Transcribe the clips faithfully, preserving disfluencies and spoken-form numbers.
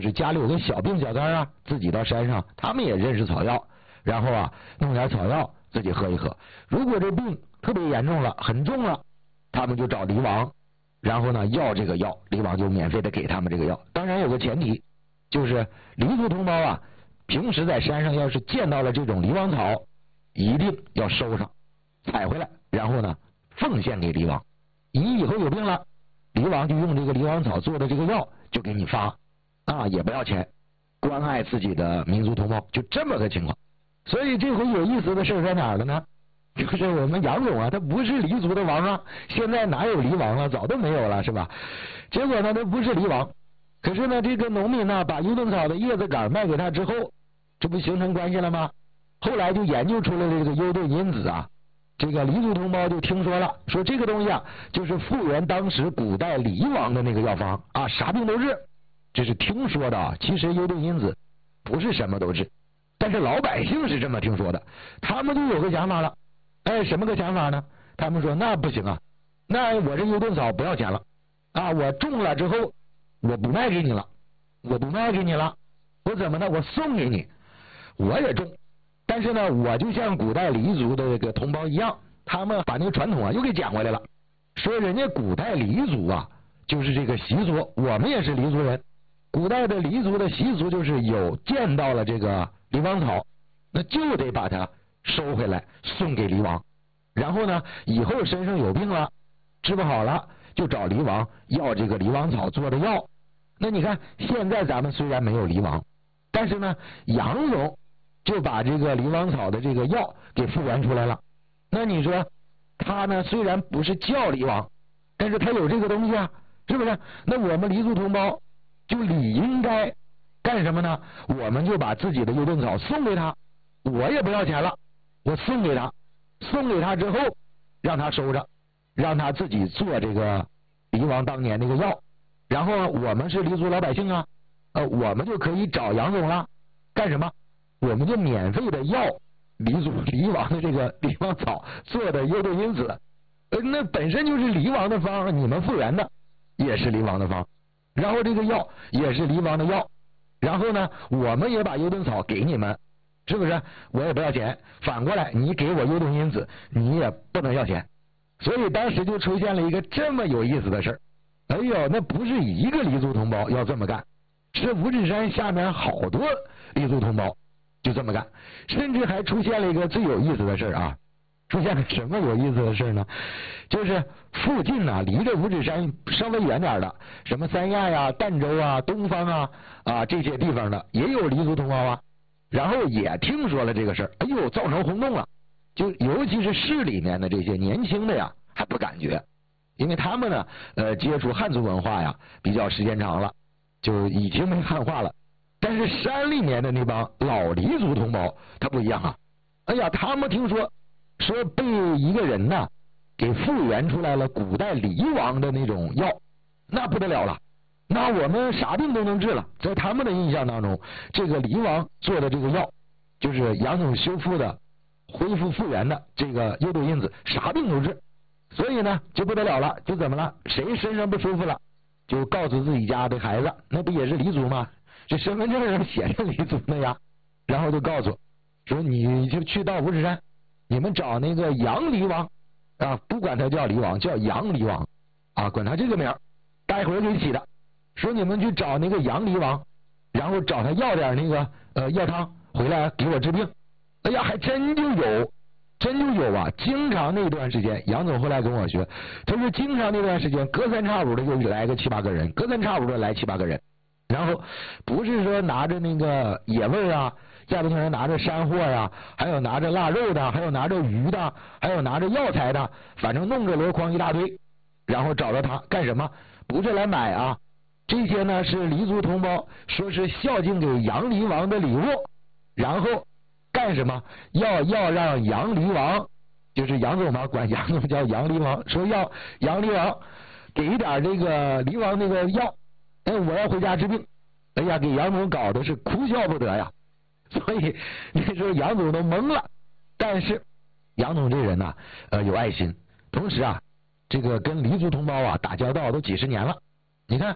是家里有个小病小灾啊，自己到山上，他们也认识草药，然后啊弄点草药自己喝一喝。如果这病特别严重了，很重了，他们就找黎王，然后呢要这个药，黎王就免费的给他们这个药。当然有个前提，就是黎族同胞啊，平时在山上要是见到了这种黎王草，一定要收上，采回来，然后呢奉献给黎王。你以后有病了，黎王就用这个黎王草做的这个药就给你发啊，也不要钱，关爱自己的民族同胞，就这么个情况。所以这回有意思的事在哪儿了呢？就是我们杨总啊，他不是黎族的王啊，现在哪有黎王了，早都没有了，是吧？结果呢，他不是黎王，可是呢，这个农民呢，把幽顿草的叶子杆卖给他之后，这不形成关系了吗？后来就研究出来了这个幽顿因子啊，这个黎族同胞就听说了，说这个东西啊，就是复原当时古代黎王的那个药方啊，啥病都治。这是听说的啊，其实幽顿因子不是什么都治，但是老百姓是这么听说的，他们就有个想法了。哎，什么个想法呢？他们说那不行啊，那我这幽顿草不要钱了啊，我种了之后我不卖给你了，我不卖给你了，我怎么呢？我送给你，我也种，但是呢，我就像古代黎族的这个同胞一样，他们把那个传统啊又给捡回来了，说人家古代黎族啊就是这个习俗，我们也是黎族人，古代的黎族的习俗就是有见到了这个黎王草，那就得把它收回来送给黎王，然后呢以后身上有病了治不好了，就找黎王要这个黎王草做的药。那你看现在咱们虽然没有黎王，但是呢杨总就把这个黎王草的这个药给复原出来了。那你说他呢虽然不是叫黎王，但是他有这个东西啊，是不是？那我们黎族同胞就理应该干什么呢？我们就把自己的幽顿草送给他，我也不要钱了，我送给他，送给他之后让他收着，让他自己做这个黎王当年那个药。然后我们是黎族老百姓啊，呃，我们就可以找杨总了，干什么？我们就免费的要黎族黎王的这个黎王草做的幽顿因子，呃，那本身就是黎王的方，你们复原的也是黎王的方，然后这个药也是黎王的药，然后呢，我们也把幽顿草给你们，是不是？我也不要钱，反过来你给我幽顿因子，你也不能要钱。所以当时就出现了一个这么有意思的事儿。哎呦，那不是一个黎族同胞要这么干，是五指山下面好多黎族同胞就这么干，甚至还出现了一个最有意思的事儿啊！出现了什么有意思的事呢？就是附近呢、啊，离着五指山稍微远点的，什么三亚呀、儋州啊、东方啊啊这些地方的也有黎族同胞啊，然后也听说了这个事儿，哎呦，造成轰动了。就尤其是市里面的这些年轻的呀，还不感觉，因为他们呢，呃，接触汉族文化呀比较时间长了，就已经没汉化了。但是山里面的那帮老黎族同胞，他不一样啊！哎呀，他们听说说被一个人呢给复原出来了古代黎王的那种药，那不得了了，那我们啥病都能治了。在他们的印象当中，这个黎王做的这个药，就是杨总修复的、恢复复原的这个幽顿因子，啥病都治。所以呢，就不得了了，就怎么了？谁身上不舒服了，就告诉自己家的孩子，那不也是黎族吗？这身份证上写着黎族的呀，然后就告诉说，你就去到五指山，你们找那个杨黎王啊，不管他叫黎王，叫杨黎王啊，管他这个名儿，待会儿给起的。说你们去找那个杨黎王，然后找他要点那个呃药汤回来给我治病。哎呀，还真就有。真就有啊！经常那段时间，杨总后来跟我学，他说经常那段时间，隔三差五的就来个七八个人，隔三差五的来七八个人，然后不是说拿着那个野味啊，再不然拿着山货呀、啊，还有拿着腊肉的，还有拿着鱼的，还有拿着药材的，反正弄着箩筐一大堆，然后找到他干什么？不是来买啊，这些呢是黎族同胞说是孝敬给杨黎王的礼物，然后干什么？要要让杨黎王，就是杨总嘛，管杨总叫杨黎王，说要杨黎王给一点这个黎王那个药，哎，我要回家治病。哎呀，给杨总搞的是哭笑不得呀。所以那时候杨总都懵了。但是杨总这人呢、啊，呃，有爱心，同时啊，这个跟黎族同胞啊打交道都几十年了。你看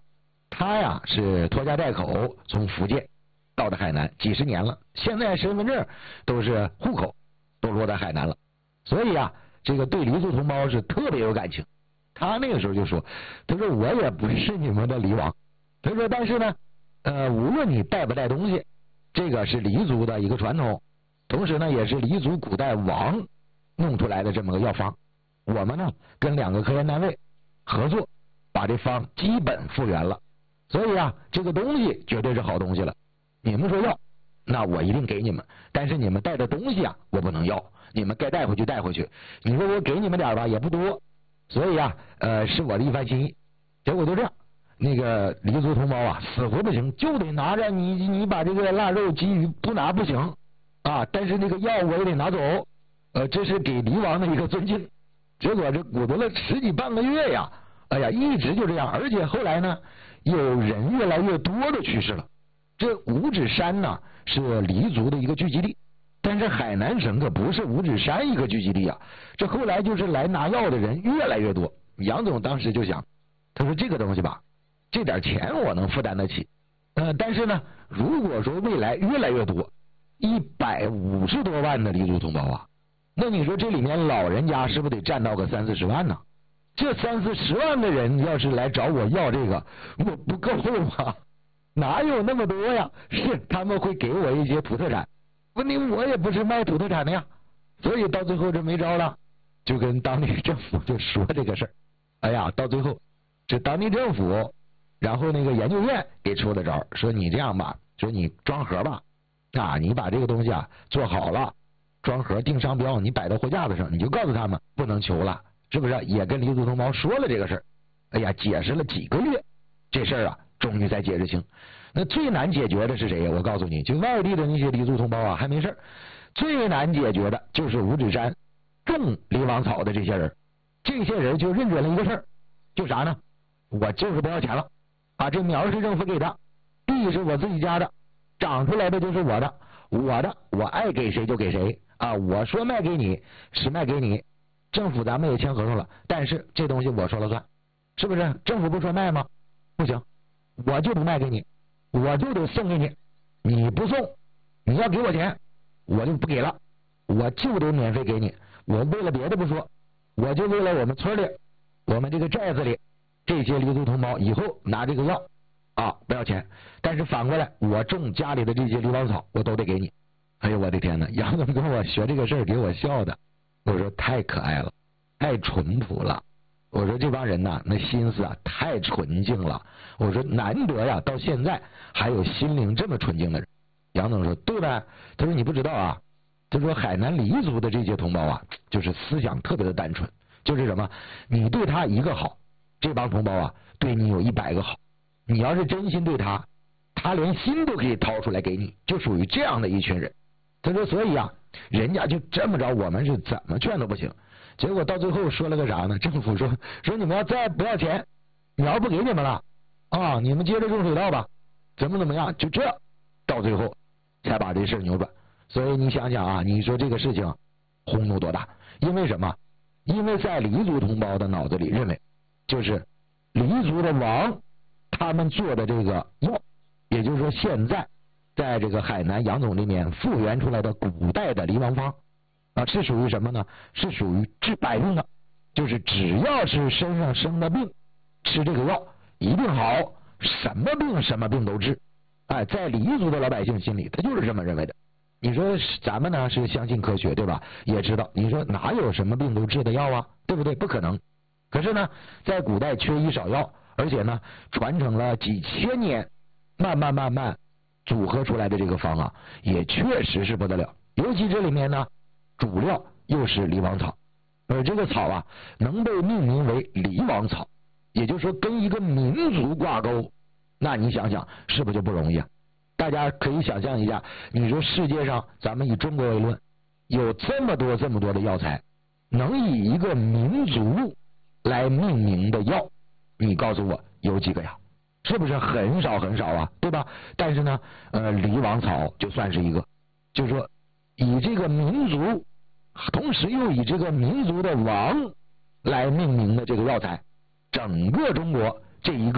他呀是拖家带口从福建到的海南几十年了，现在身份证都是户口都落在海南了，所以啊这个对黎族同胞是特别有感情。他那个时候就说，他说我也不是你们的黎王，他说但是呢呃无论你带不带东西，这个是黎族的一个传统，同时呢也是黎族古代王弄出来的这么个药方，我们呢跟两个科研单位合作把这方基本复原了，所以啊这个东西绝对是好东西了，你们说要那我一定给你们，但是你们带的东西啊我不能要，你们该带回去带回去，你说我给你们点吧也不多，所以啊呃是我的一番心意。结果就这样，那个黎族同胞啊死活不行，就得拿着你你把这个腊肉鲫鱼不拿不行啊，但是那个药我也得拿走，呃这是给黎王的一个尊敬。结果这鼓捣了十几半个月呀，哎呀一直就这样，而且后来呢有人越来越多的去世了。这五指山呢是黎族的一个聚集地，但是海南省可不是五指山一个聚集地啊，这后来就是来拿药的人越来越多。杨总当时就想，他说这个东西吧这点钱我能负担得起，呃，但是呢如果说未来越来越多，一百五十多万的黎族同胞啊，那你说这里面老人家是不是得占到个三四十万呢？这三四十万的人要是来找我要这个，我不够吗？哪有那么多呀？是他们会给我一些土特产，问题我也不是卖土特产的呀，所以到最后这没招了，就跟当地政府就说这个事儿。哎呀，到最后这当地政府，然后那个研究院给出的招，说你这样吧，说你装盒吧，啊，你把这个东西啊做好了，装盒定商标，你摆到货架子上，你就告诉他们不能求了，是不是？也跟黎族同胞说了这个事儿。哎呀，解释了几个月，这事儿啊终于才解释清。那最难解决的是谁呀？我告诉你，就外地的那些黎族同胞啊还没事，最难解决的就是五指山种黎王草的这些人。这些人就认准了一个事儿，就啥呢？我就是不要钱了啊！这苗是政府给的，地是我自己家的，长出来的就是我的，我的我爱给谁就给谁啊！我说卖给你是卖给你，政府咱们也签合同了，但是这东西我说了算，是不是？政府不说卖吗？不行，我就不卖给你，我就得送给你，你不送，你要给我钱，我就不给了，我就得免费给你。我为了别的不说，我就为了我们村里，我们这个寨子里这些黎族同胞以后拿这个药啊不要钱，但是反过来我种家里的这些黎王草我都得给你。哎呦我的天哪，杨总跟我学这个事儿给我笑的，我说太可爱了，太淳朴了。我说这帮人呐，那心思啊太纯净了。我说难得呀，到现在还有心灵这么纯净的人。杨总说对呗，他说你不知道啊，他说海南黎族的这些同胞啊，就是思想特别的单纯，就是什么，你对他一个好，这帮同胞啊对你有一百个好。你要是真心对他，他连心都可以掏出来给你，就属于这样的一群人。他说所以啊，人家就这么着，我们是怎么劝都不行。结果到最后说了个啥呢？政府说说你们要再不要钱，苗不给你们了啊，你们接着种水稻吧，怎么怎么样，就这到最后才把这事扭转。所以你想想啊，你说这个事情轰动多大？因为什么？因为在黎族同胞的脑子里认为，就是黎族的王他们做的这个药，也就是说现在在这个海南杨总里面复原出来的古代的黎王方啊，是属于什么呢？是属于治百病的，就是只要是身上生的病，吃这个药一定好，什么病什么病都治。哎，在黎族的老百姓心里，他就是这么认为的。你说咱们呢是相信科学，对吧？也知道，你说哪有什么病都治的药啊，对不对？不可能。可是呢，在古代缺医少药，而且呢传承了几千年，慢慢慢慢组合出来的这个方啊，也确实是不得了。尤其这里面呢，主料又是黎王草，而这个草啊能被命名为黎王草，也就是说跟一个民族挂钩，那你想想是不是就不容易啊？大家可以想象一下，你说世界上咱们以中国为论，有这么多这么多的药材，能以一个民族来命名的药，你告诉我有几个呀？是不是很少很少啊，对吧？但是呢呃，黎王草就算是一个，就是说以这个民族，同时又以这个民族的王来命名的这个药材，整个中国这一个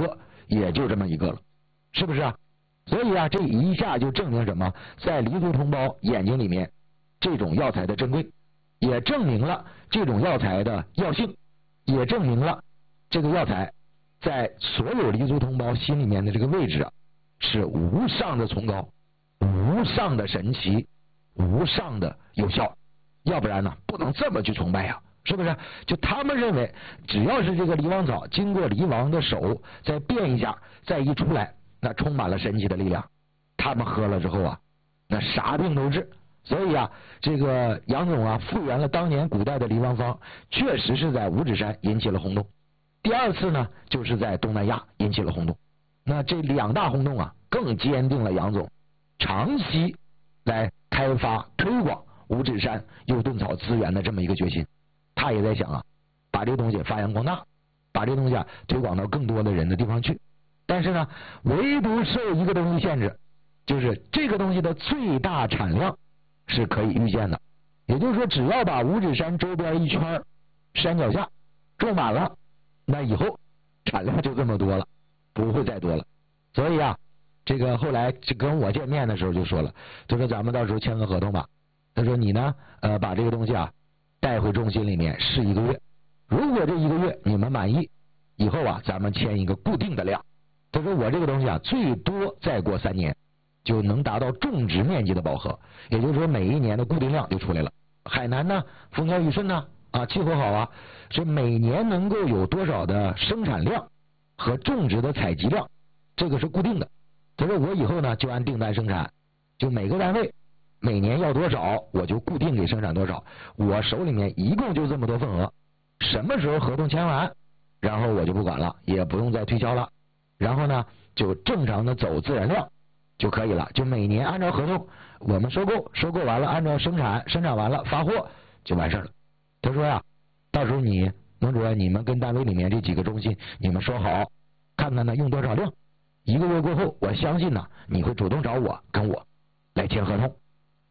也就这么一个了，是不是啊？所以啊，这一下就证明什么？在黎族同胞眼睛里面，这种药材的珍贵，也证明了这种药材的药性，也证明了这个药材在所有黎族同胞心里面的这个位置啊，是无上的崇高，无上的神奇，无上的有效。要不然呢，不能这么去崇拜呀、啊，是不是？就他们认为，只要是这个黎王草经过黎王的手再变一下，再一出来，那充满了神奇的力量。他们喝了之后啊，那啥病都治。所以啊，这个杨总啊复原了当年古代的黎王方，确实是在五指山引起了轰动。第二次呢，就是在东南亚引起了轰动。那这两大轰动啊，更坚定了杨总长期来开发推广五指山优盾草资源的这么一个决心。他也在想啊，把这个东西发扬光大，把这个东西啊推广到更多的人的地方去。但是呢，唯独受一个东西限制，就是这个东西的最大产量是可以预见的。也就是说，只要把五指山周边一圈山脚下种满了，那以后产量就这么多了，不会再多了。所以啊，这个后来就跟我见面的时候就说了，他说咱们到时候签个合同吧。他说你呢，呃，把这个东西啊带回中心里面试一个月，如果这一个月你们满意，以后啊咱们签一个固定的量。他说我这个东西啊，最多再过三年就能达到种植面积的饱和，也就是说每一年的固定量就出来了。海南呢，风调雨顺呢，啊，气候好啊，所以每年能够有多少的生产量和种植的采集量，这个是固定的。他说我以后呢就按订单生产，就每个单位每年要多少，我就固定给生产多少，我手里面一共就这么多份额，什么时候合同签完，然后我就不管了，也不用再推销了，然后呢就正常的走自然量就可以了，就每年按照合同我们收购，收购完了按照生产，生产完了发货就完事了。他说呀，到时候你孟主任，你们跟单位里面这几个中心你们说好，看看呢用多少量，一个月过后我相信呢你会主动找我跟我来签合同。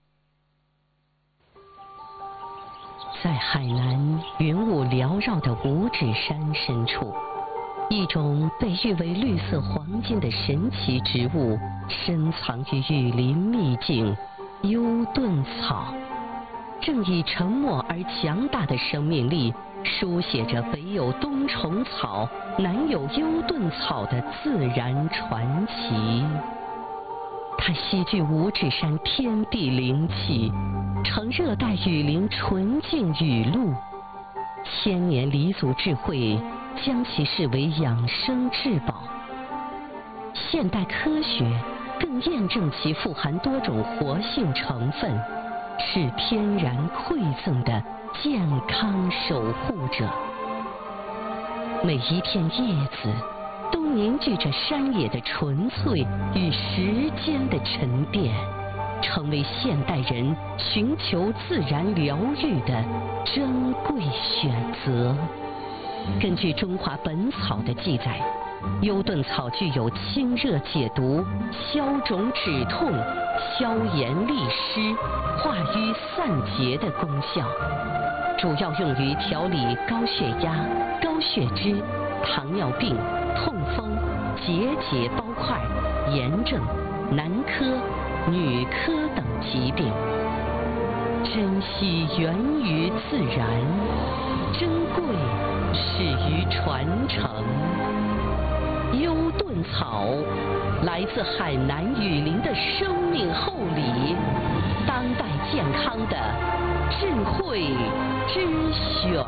在海南云雾缭绕的五指山深处，一种被誉为绿色黄金的神奇植物深藏于雨林秘境——优盾草，正以沉默而强大的生命力书写着北有冬虫草，南有优盾草的自然传奇。它栖居五指山天地灵气，呈热带雨林纯净雨露，千年黎族智慧将其视为养生至宝。现代科学更验证其富含多种活性成分，是天然馈赠的健康守护者。每一片叶子都凝聚着山野的纯粹与时间的沉淀，成为现代人寻求自然疗愈的珍贵选择。根据《中华本草》的记载，优盾草具有清热解毒、消肿止痛、消炎利湿、化瘀散结的功效，主要用于调理高血压、高血脂、糖尿病、痛风、结节包块、炎症、男科、女科等疾病。珍惜源于自然，珍贵始于传承。优盾草来自海南雨林的生命厚礼，当代健康的智慧之选。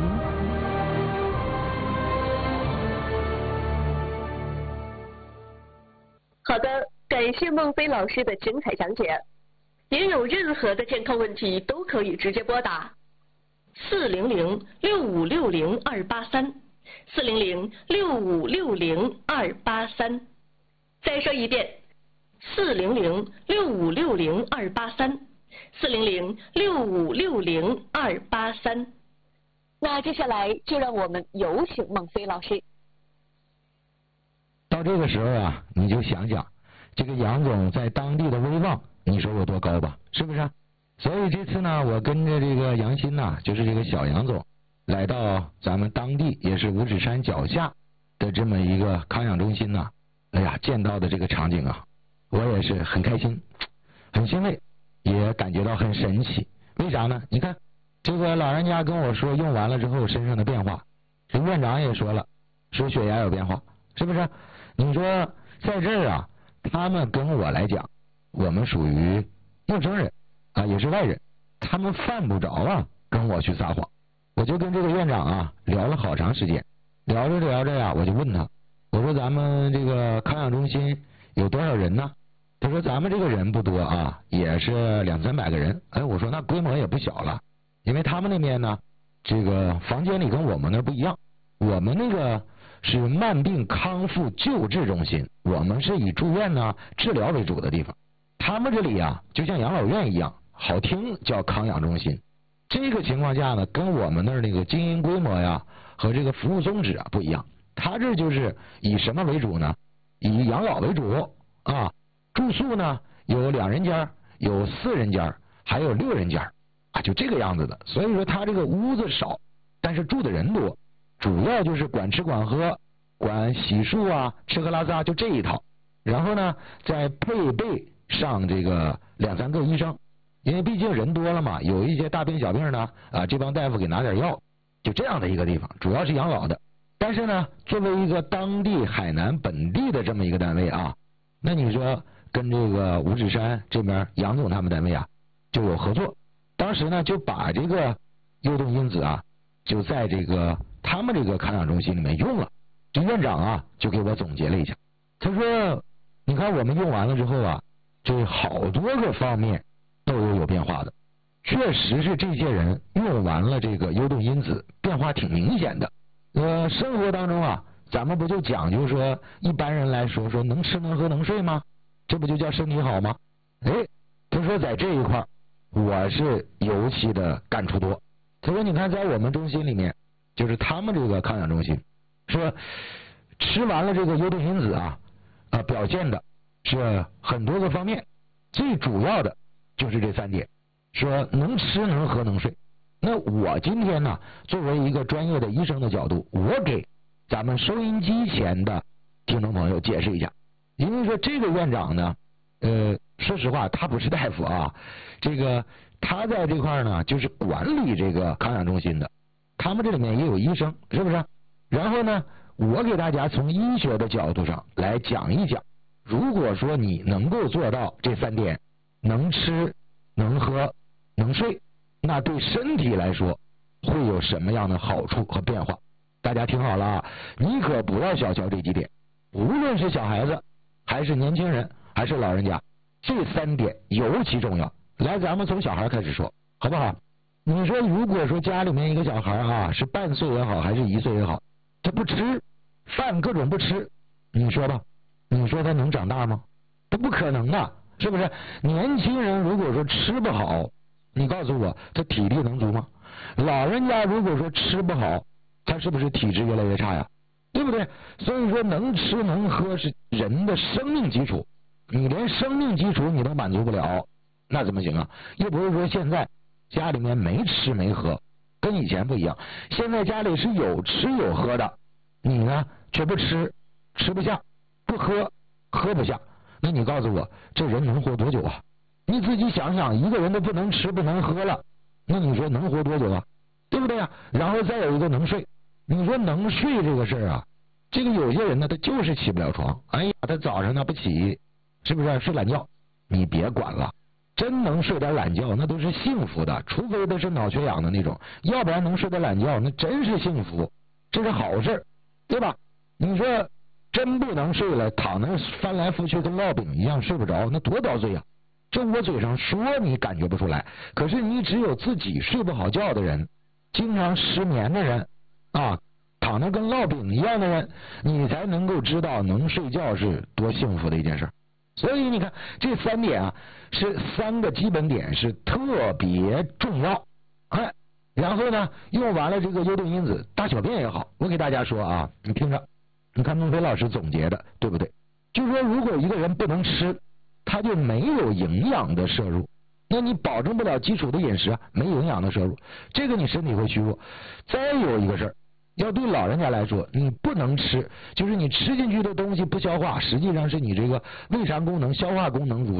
好的，感谢孟非老师的精彩讲解。您有任何的健康问题都可以直接拨打四零零六五六零二八三，四零零六五六零二八三。再说一遍，四零零六五六零二八三，四零零六五六零二八三。那接下来就让我们有请孟非老师。 到这个时候啊，你就想想这个杨总在当地的威望，你说有多高吧，是不是？所以这次呢，我跟着这个杨鑫呐、啊，就是这个小杨总，来到咱们当地也是五指山脚下的这么一个康养中心呢、啊，哎呀，见到的这个场景啊，我也是很开心，很欣慰，也感觉到很神奇。为啥呢？你看这个老人家跟我说用完了之后身上的变化，这院长也说了，说血压有变化，是不是？你说在这儿啊，他们跟我来讲，我们属于陌生人啊，也是外人，他们犯不着啊跟我去撒谎。我就跟这个院长啊聊了好长时间，聊着聊着呀，我就问他，我说咱们这个康养中心有多少人呢？他说咱们这个人不多啊，也是两三百个人。哎，我说那规模也不小了，因为他们那边呢，这个房间里跟我们那不一样，我们那个是慢病康复救治中心，我们是以住院呢治疗为主的地方。他们这里啊，就像养老院一样，好听叫康养中心。这个情况下呢，跟我们那儿那个经营规模呀和这个服务宗旨啊不一样。他这就是以什么为主呢？以养老为主啊。住宿呢有两人间，有四人间，还有六人间啊，就这个样子的。所以说他这个屋子少，但是住的人多，主要就是管吃管喝，管洗漱啊，吃喝拉撒就这一套。然后呢，再配备上这个两三个医生。因为毕竟人多了嘛，有一些大病小病呢，啊，这帮大夫给拿点药，就这样的一个地方，主要是养老的。但是呢，作为一个当地海南本地的这么一个单位啊，那你说跟这个五指山这边杨总他们单位啊就有合作。当时呢就把这个优动因子啊就在这个他们这个康养中心里面用了。这院长啊就给我总结了一下，他说你看我们用完了之后啊，这好多个方面都有有变化的，确实是这些人用完了这个优动因子变化挺明显的。呃，生活当中啊，咱们不就讲究说一般人来说说能吃能喝能睡吗？这不就叫身体好吗？哎，他说在这一块我是尤其的感触多。他说你看在我们中心里面，就是他们这个康养中心，说吃完了这个优动因子啊，啊表现的是很多个方面，最主要的就是这三点，说能吃能喝能睡。那我今天呢，作为一个专业的医生的角度，我给咱们收音机前的听众朋友解释一下。因为说这个院长呢，呃，说实话他不是大夫啊，这个他在这块呢就是管理这个康养中心的，他们这里面也有医生，是不是？然后呢，我给大家从医学的角度上来讲一讲，如果说你能够做到这三点，能吃能喝能睡，那对身体来说会有什么样的好处和变化？大家听好了啊，你可不要小瞧这几点，无论是小孩子还是年轻人还是老人家，这三点尤其重要。来，咱们从小孩开始说好不好？你说如果说家里面一个小孩啊，是半岁也好还是一岁也好，他不吃饭，各种不吃，你说吧，你说他能长大吗？他不可能的，是不是？年轻人如果说吃不好，你告诉我他体力能足吗？老人家如果说吃不好，他是不是体质越来越差呀？对不对？所以说能吃能喝是人的生命基础，你连生命基础你都满足不了，那怎么行啊？又不是说现在家里面没吃没喝，跟以前不一样，现在家里是有吃有喝的，你呢却不吃，吃不下，不喝，喝不下，那你告诉我这人能活多久啊？你自己想想，一个人都不能吃不能喝了，那你说能活多久啊？对不对啊？然后再有一个能睡，你说能睡这个事儿啊，这个有些人呢他就是起不了床，哎呀他早上呢不起，是不是睡懒觉？你别管了，真能睡点懒觉那都是幸福的，除非他是脑缺氧的那种，要不然能睡点懒觉那真是幸福，这是好事，对吧？你说真不能睡了，躺那翻来覆去跟烙饼一样睡不着，那多遭罪啊！这我嘴上说你感觉不出来，可是你只有自己睡不好觉的人，经常失眠的人啊，躺那跟烙饼一样的人，你才能够知道能睡觉是多幸福的一件事。所以你看这三点啊，是三个基本点，是特别重要。哎，然后呢，用完了这个优动因子，大小便也好，我给大家说啊，你听着，你看孟非老师总结的对不对？就说如果一个人不能吃，他就没有营养的摄入，那你保证不了基础的饮食啊，没营养的摄入，这个你身体会虚弱。再有一个事儿， 要对老人家来说，你不能吃，就是你吃进去的东西不消化，实际上是你这个胃肠功能、消化功能如